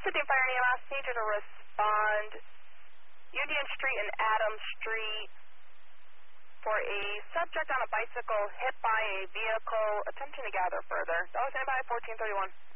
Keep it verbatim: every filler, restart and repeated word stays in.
fifteen Fire and E M S, need you to respond Union Street and Adams Street for a subject on a bicycle hit by a vehicle attempting to gather further. That was anybody fourteen thirty-one.